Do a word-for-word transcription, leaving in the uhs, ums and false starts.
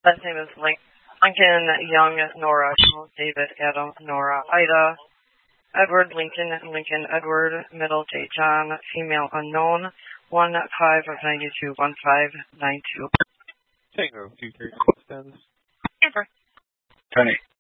Last name is Link. Lincoln, Young, Nora, David, Adam, Nora, Ida, Edward, Lincoln, Lincoln, Edward, middle, J. John, female unknown, one five of ninety-two, one five nine two. Tango, two three status. Amber. Penny.